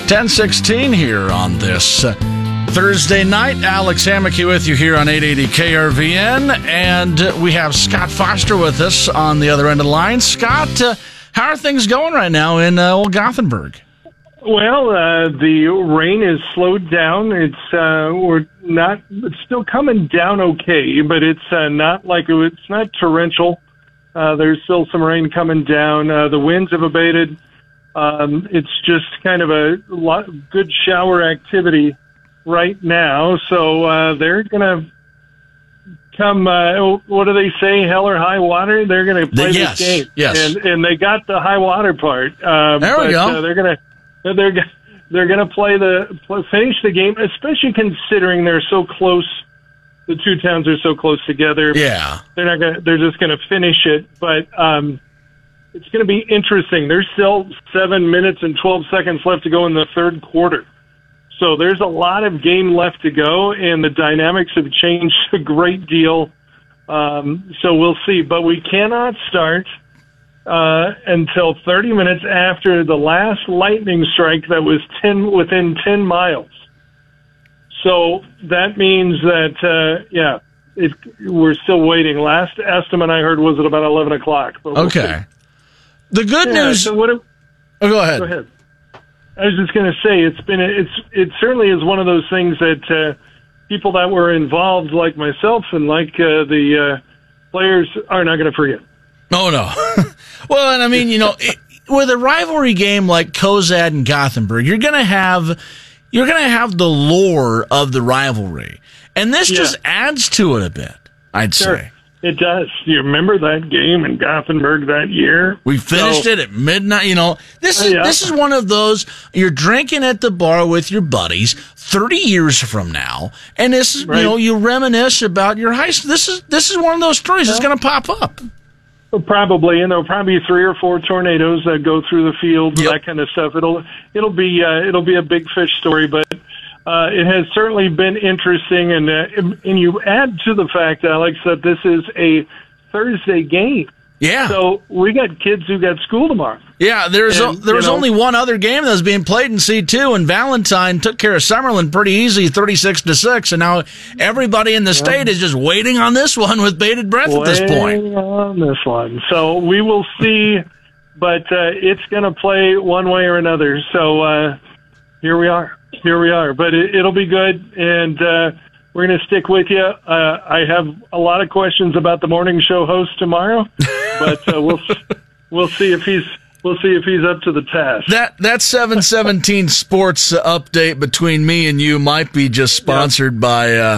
10:16 here on this Thursday night. Alex Hammocky with you here on 880 KRVN, and we have Scott Foster with us on the other end of the line. Scott, how are things going right now in old Gothenburg? Well, the rain is slowed down. It's still coming down okay, but it's it's not torrential. There's still some rain coming down. The winds have abated. It's just kind of a good shower activity right now. So they're going to come, what do they say, hell or high water? They're going to play this game. Yes. And they got the high water part. There we go. They're going to finish the game, especially considering they're so close. The two towns are so close together. Yeah. They're just going to finish it. But it's going to be interesting. There's still 7 minutes and 12 seconds left to go in the third quarter. So there's a lot of game left to go, and the dynamics have changed a great deal. So we'll see. But we cannot start until 30 minutes after the last lightning strike that was within 10 miles. So that means that, we're still waiting. Last estimate I heard was at about 11 o'clock. But we'll see. The good news... So go ahead. Go ahead. I was just going to say, it certainly is one of those things that people that were involved, like myself and like the players, are not going to forget. Oh, no. Well, and I mean, with a rivalry game like Cozad and Gothenburg, you're going to have the lore of the rivalry. And this just adds to it a bit, I'd say. It does. You remember that game in Gothenburg that year? We finished it at midnight. This is one of those, you're drinking at the bar with your buddies 30 years from now, and this is, you reminisce about your high school. This is one of those stories that's going to pop up. Probably, and there'll probably be 3 or 4 tornadoes that go through the field, that kind of stuff. It'll be a big fish story, but it has certainly been interesting, and you add to the fact, Alex, that this is a Thursday game. Yeah. So we got kids who got school tomorrow. Yeah, there was only one other game that was being played in C2, and Valentine took care of Summerlin pretty easy, 36-6, and now everybody in the state is just waiting on this one with bated breath at this point. Waiting on this one. So we will see, but it's going to play one way or another. So here we are. But it'll be good, and we're going to stick with you. I have a lot of questions about the morning show host tomorrow, but we'll see if he's up to the task. That 717 Sports update between me and you might be just sponsored by.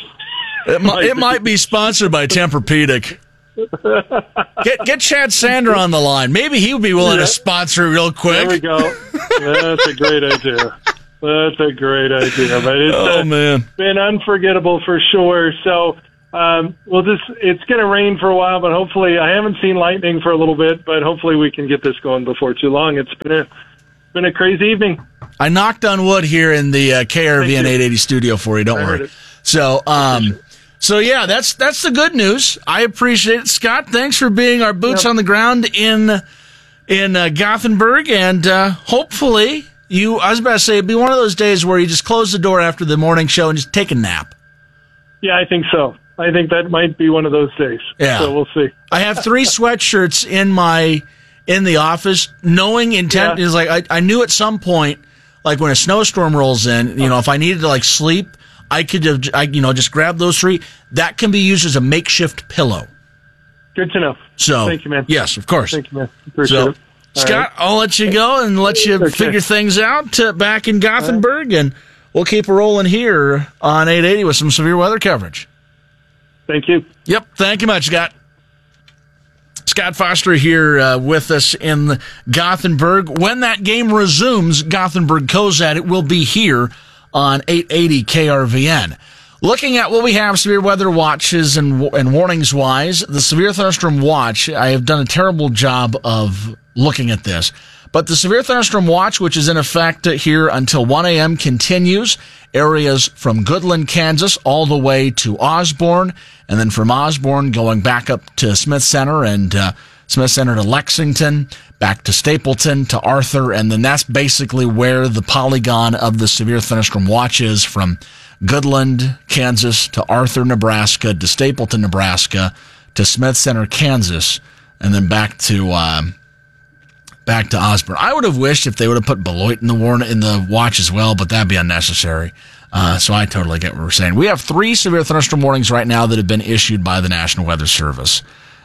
It might be sponsored by Tempur-Pedic. Get Chad Sander on the line. Maybe he would be willing to sponsor real quick. There we go. That's a great idea. But it's been unforgettable for sure. So it's going to rain for a while, but hopefully, I haven't seen lightning for a little bit, but hopefully we can get this going before too long. It's been a crazy evening. I knocked on wood here in the KRVN 880 studio for you. Don't worry. So that's the good news. I appreciate it, Scott. Thanks for being our boots on the ground in Gothenburg, and hopefully. I was about to say, it'd be one of those days where you just close the door after the morning show and just take a nap. Yeah, I think so. I think that might be one of those days. Yeah. So we'll see. I have 3 sweatshirts in the office. Knowing intent is like, I knew at some point, like when a snowstorm rolls in, if I needed to sleep, I could just grab those 3. That can be used as a makeshift pillow. Good to know. So, thank you, man. Yes, of course. Thank you, man. Appreciate it. Scott, I'll let you go and let you figure things out back in Gothenburg, and we'll keep rolling here on 880 with some severe weather coverage. Thank you. Yep, thank you much, Scott. Scott Foster here with us in Gothenburg. When that game resumes, Gothenburg-Cozad, it will be here on 880 KRVN. Looking at what we have, severe weather watches and warnings-wise, the Severe Thunderstorm Watch, I have done a terrible job of looking at this. But the Severe Thunderstorm Watch, which is in effect here until 1 a.m., continues. Areas from Goodland, Kansas, all the way to Osborne, and then from Osborne going back up to Smith Center and Smith Center to Lexington, back to Stapleton, to Arthur, and then that's basically where the polygon of the severe thunderstorm watch is, from Goodland, Kansas, to Arthur, Nebraska, to Stapleton, Nebraska, to Smith Center, Kansas, and then back to Osborne. I would have wished if they would have put Beloit in the watch as well, but that'd be unnecessary. So I totally get what we're saying. We have 3 severe thunderstorm warnings right now that have been issued by the National Weather Service.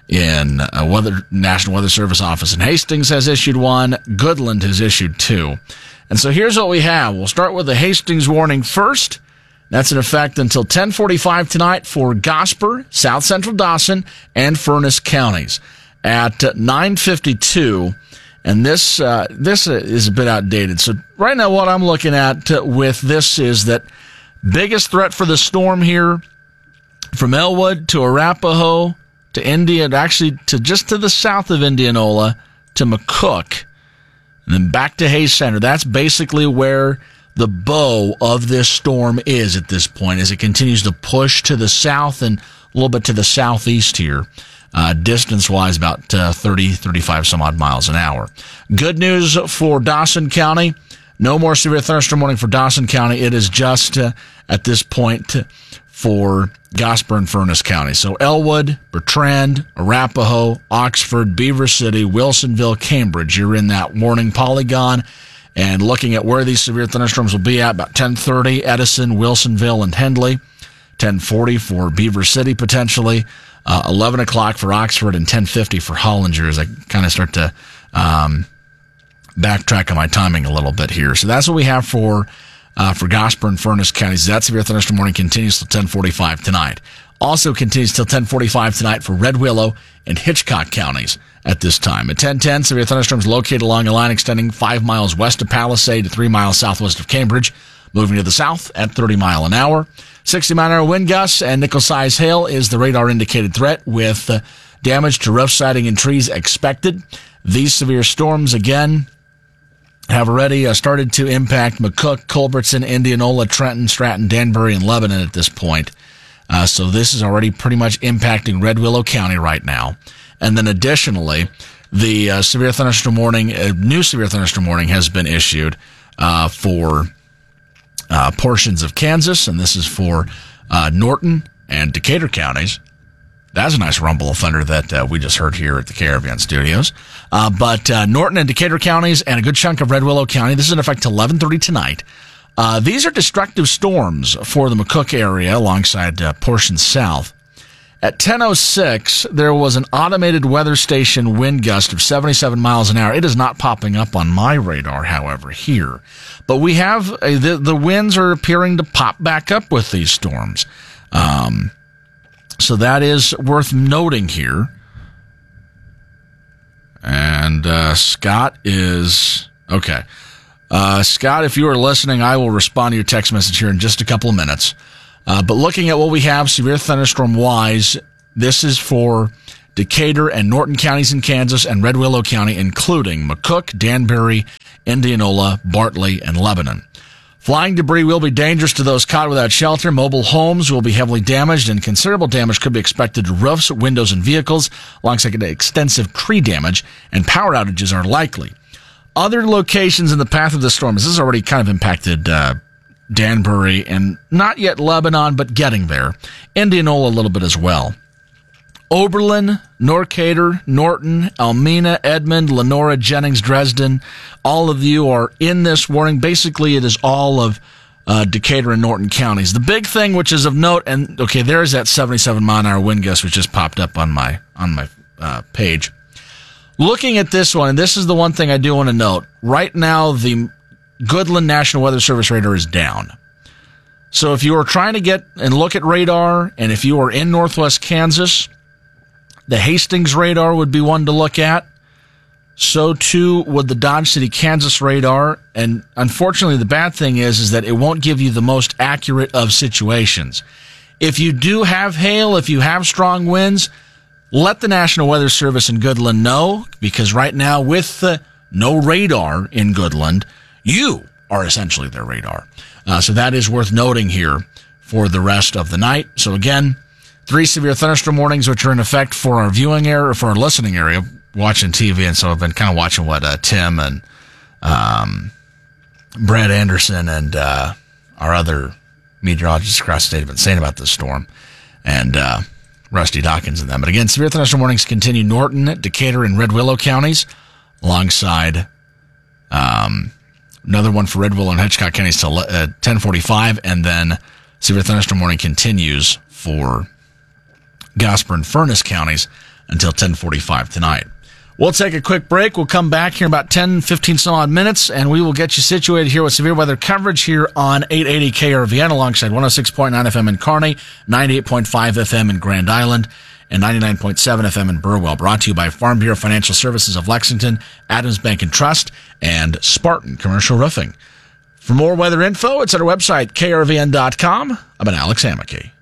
National Weather Service office in Hastings has issued 1. Goodland has issued 2. And so here's what we have. We'll start with the Hastings warning first. That's in effect until 10:45 tonight for Gosper, South Central Dawson, and Furnace counties. At 9:52, and this is a bit outdated. So right now what I'm looking at with this is that biggest threat for the storm here from Elwood to Arapahoe to Indian, actually to just to the south of Indianola to McCook, and then back to Hayes Center. That's basically where the bow of this storm is at this point, as it continues to push to the south and a little bit to the southeast here. Distance-wise, about 35 some odd miles an hour. Good news for Dawson County. No more severe thunderstorm warning for Dawson County. It is just, at this point, for Gosper and Furnace County. So Elwood, Bertrand, Arapahoe, Oxford, Beaver City, Wilsonville, Cambridge. You're in that warning polygon. And looking at where these severe thunderstorms will be at, about 10:30, Edison, Wilsonville, and Hendley. 10:40 for Beaver City, potentially. 11 o'clock for Oxford, and 10:50 for Hollinger, as I kind of start to backtrack on my timing a little bit here. So that's what we have for Gosper and Furnace counties. That severe thunderstorm warning continues till 10:45 tonight. Also continues till 10:45 tonight for Red Willow and Hitchcock counties at this time. At 10:10, severe thunderstorms located along a line extending 5 miles west of Palisade to 3 miles southwest of Cambridge, moving to the south at 30 miles an hour. 60-mile-an-hour wind gusts and nickel-size hail is the radar-indicated threat, with damage to roof siding and trees expected. These severe storms, again, have already started to impact McCook, Culbertson, Indianola, Trenton, Stratton, Danbury, and Lebanon at this point. So this is already pretty much impacting Red Willow County right now. And then additionally, the severe thunderstorm warning, new severe thunderstorm warning has been issued for portions of Kansas, and this is for Norton and Decatur counties. That's a nice rumble of thunder that we just heard here at the Caravan Studios. But Norton and Decatur counties and a good chunk of Red Willow County, this is in effect till 11:30 tonight. These are destructive storms for the McCook area alongside portions south. At 10:06, there was an automated weather station wind gust of 77 miles an hour. It is not popping up on my radar, however, here. But we have, the winds are appearing to pop back up with these storms. So that is worth noting here. And Scott is, okay. Scott, if you are listening, I will respond to your text message here in just a couple of minutes. But looking at what we have severe thunderstorm-wise, this is for Decatur and Norton counties in Kansas and Red Willow County, including McCook, Danbury, Indianola, Bartley, and Lebanon. Flying debris will be dangerous to those caught without shelter. Mobile homes will be heavily damaged, and considerable damage could be expected to roofs, windows, and vehicles, alongside extensive tree damage, and power outages are likely. Other locations in the path of the storm, this has already kind of impacted Danbury and not yet Lebanon, but getting there. Indianola a little bit as well. Oberlin, Norcatur, Norton, Almena, Edmond, Lenora, Jennings, Dresden, all of you are in this warning. Basically, it is all of Decatur and Norton counties. The big thing, which is of note, and okay, there's that 77-mile-an-hour wind gust which just popped up on my page. Looking at this one, and this is the one thing I do want to note. Right now, the Goodland National Weather Service radar is down. So if you are trying to get and look at radar, and if you are in northwest Kansas, the Hastings radar would be one to look at. So too would the Dodge City, Kansas radar. And unfortunately, the bad thing is that it won't give you the most accurate of situations. If you do have hail, if you have strong winds, let the National Weather Service in Goodland know, because right now with no radar in Goodland, you are essentially their radar. So that is worth noting here for the rest of the night. So again, 3 severe thunderstorm warnings, which are in effect for our viewing area, for our listening area, watching TV, and so I've been kind of watching what Tim and Brad Anderson and our other meteorologists across the state have been saying about this storm, and Rusty Dawkins and them. But again, severe thunderstorm warnings continue Norton, Decatur, and Red Willow counties, alongside another one for Red Willow and Hitchcock counties till 10:45, and then severe thunderstorm warning continues for Gosper and Furnace counties until 10:45 tonight. We'll take a quick break. We'll come back here in about 10, 15 some odd minutes, and we will get you situated here with severe weather coverage here on 880 KRVN alongside 106.9 FM in Kearney, 98.5 FM in Grand Island, and 99.7 FM in Burwell. Brought to you by Farm Bureau Financial Services of Lexington, Adams Bank and Trust, and Spartan Commercial Roofing. For more weather info, it's at our website, krvn.com. I'm Alex Hamake.